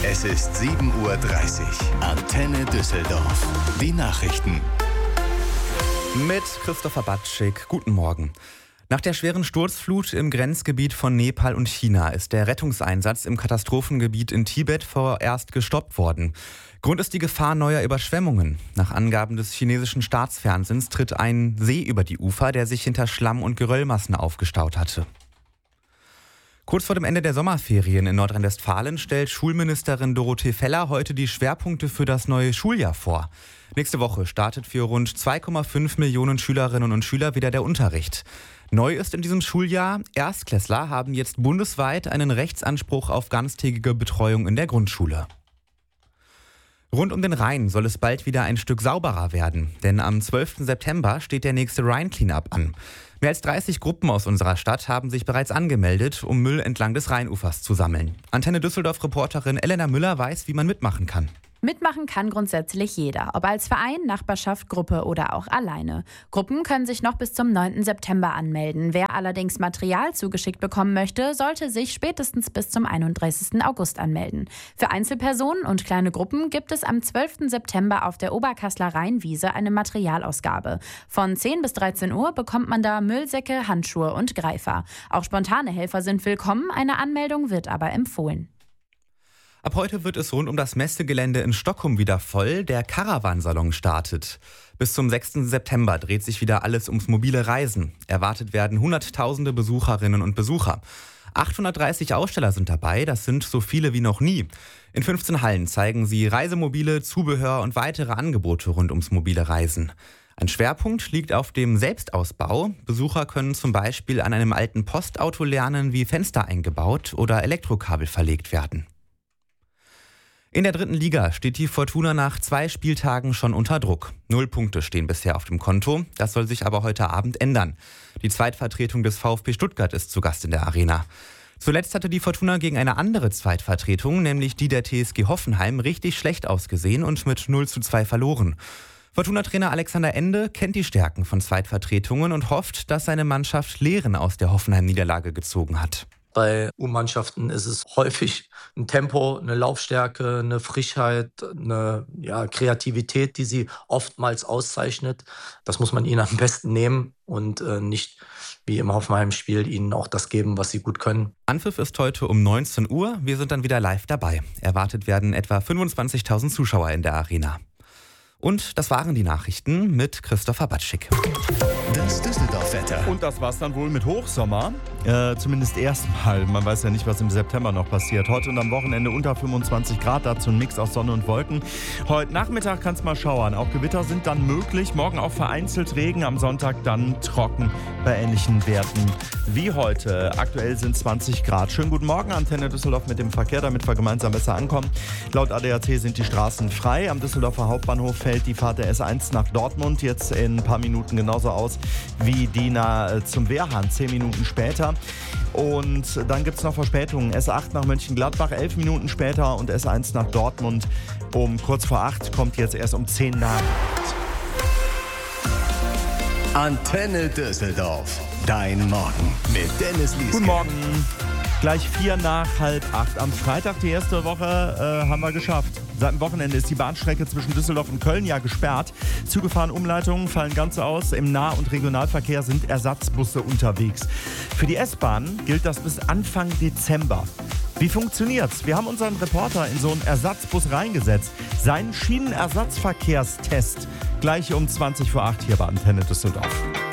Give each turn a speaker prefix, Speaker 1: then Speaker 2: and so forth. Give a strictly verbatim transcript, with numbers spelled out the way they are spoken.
Speaker 1: Es ist sieben Uhr dreißig. Antenne Düsseldorf. Die Nachrichten.
Speaker 2: Mit Christopher Batschik. Guten Morgen. Nach der schweren Sturzflut im Grenzgebiet von Nepal und China ist der Rettungseinsatz im Katastrophengebiet in Tibet vorerst gestoppt worden. Grund ist die Gefahr neuer Überschwemmungen. Nach Angaben des chinesischen Staatsfernsehens tritt ein See über die Ufer, der sich hinter Schlamm- und Geröllmassen aufgestaut hatte. Kurz vor dem Ende der Sommerferien in Nordrhein-Westfalen stellt Schulministerin Dorothee Feller heute die Schwerpunkte für das neue Schuljahr vor. Nächste Woche startet für rund zwei Komma fünf Millionen Schülerinnen und Schüler wieder der Unterricht. Neu ist in diesem Schuljahr, Erstklässler haben jetzt bundesweit einen Rechtsanspruch auf ganztägige Betreuung in der Grundschule. Rund um den Rhein soll es bald wieder ein Stück sauberer werden, denn am zwölften September steht der nächste Rhein-Cleanup an. Mehr als dreißig Gruppen aus unserer Stadt haben sich bereits angemeldet, um Müll entlang des Rheinufers zu sammeln. Antenne Düsseldorf-Reporterin Elena Müller weiß, wie man mitmachen kann.
Speaker 3: Mitmachen kann grundsätzlich jeder, ob als Verein, Nachbarschaft, Gruppe oder auch alleine. Gruppen können sich noch bis zum neunten September anmelden. Wer allerdings Material zugeschickt bekommen möchte, sollte sich spätestens bis zum einunddreißigsten August anmelden. Für Einzelpersonen und kleine Gruppen gibt es am zwölften September auf der Oberkassler Rheinwiese eine Materialausgabe. Von zehn bis dreizehn Uhr bekommt man da Müllsäcke, Handschuhe und Greifer. Auch spontane Helfer sind willkommen, eine Anmeldung wird aber empfohlen.
Speaker 2: Ab heute wird es rund um das Messegelände in Stockholm wieder voll. Der Caravansalon startet. Bis zum sechsten September dreht sich wieder alles ums mobile Reisen. Erwartet werden hunderttausende Besucherinnen und Besucher. achthundertdreißig Aussteller sind dabei, das sind so viele wie noch nie. In fünfzehn Hallen zeigen sie Reisemobile, Zubehör und weitere Angebote rund ums mobile Reisen. Ein Schwerpunkt liegt auf dem Selbstausbau. Besucher können zum Beispiel an einem alten Postauto lernen, wie Fenster eingebaut oder Elektrokabel verlegt werden. In der dritten Liga steht die Fortuna nach zwei Spieltagen schon unter Druck. Null Punkte stehen bisher auf dem Konto. Das soll sich aber heute Abend ändern. Die Zweitvertretung des VfB Stuttgart ist zu Gast in der Arena. Zuletzt hatte die Fortuna gegen eine andere Zweitvertretung, nämlich die der T S G Hoffenheim, richtig schlecht ausgesehen und mit null zu zwei verloren. Fortuna-Trainer Alexander Ende kennt die Stärken von Zweitvertretungen und hofft, dass seine Mannschaft Lehren aus der Hoffenheim-Niederlage gezogen hat.
Speaker 4: Bei U-Mannschaften ist es häufig ein Tempo, eine Laufstärke, eine Frischheit, eine ja, Kreativität, die sie oftmals auszeichnet. Das muss man ihnen am besten nehmen und äh, nicht wie im Hoffenheim-Spiel ihnen auch das geben, was sie gut können.
Speaker 2: Anpfiff ist heute um neunzehn Uhr. Wir sind dann wieder live dabei. Erwartet werden etwa fünfundzwanzigtausend Zuschauer in der Arena. Und das waren die Nachrichten mit Christopher Batschik.
Speaker 1: Das Düsseldorf-Wetter.
Speaker 5: Und das war's dann wohl mit Hochsommer. Äh, zumindest erstmal. Man weiß ja nicht, was im September noch passiert. Heute und am Wochenende unter fünfundzwanzig Grad, dazu ein Mix aus Sonne und Wolken. Heute Nachmittag kann es mal schauern. Auch Gewitter sind dann möglich. Morgen auch vereinzelt Regen, am Sonntag dann trocken bei ähnlichen Werten wie heute. Aktuell sind zwanzig Grad. Schönen guten Morgen, Antenne Düsseldorf mit dem Verkehr, damit wir gemeinsam besser ankommen. Laut A D A C sind die Straßen frei. Am Düsseldorfer Hauptbahnhof fällt die Fahrt der S eins nach Dortmund jetzt in ein paar Minuten genauso aus wie die nach, zum Wehrhahn, zehn Minuten später. Und dann gibt es noch Verspätungen. S acht nach Mönchengladbach, elf Minuten später und S eins nach Dortmund um kurz vor acht, kommt jetzt erst um zehn nach.
Speaker 1: Antenne Düsseldorf. Dein Morgen mit Dennis Lieske.
Speaker 5: Guten Morgen. Gleich vier nach halb acht. Am Freitag, die erste Woche, äh, haben wir geschafft. Seit dem Wochenende ist die Bahnstrecke zwischen Düsseldorf und Köln ja gesperrt. Züge fahren Umleitungen, fallen ganz aus. Im Nah- und Regionalverkehr sind Ersatzbusse unterwegs. Für die S-Bahn gilt das bis Anfang Dezember. Wie funktioniert's? Wir haben unseren Reporter in so einen Ersatzbus reingesetzt. Seinen Schienenersatzverkehrstest. Gleich um zwanzig vor acht hier bei Antenne Düsseldorf.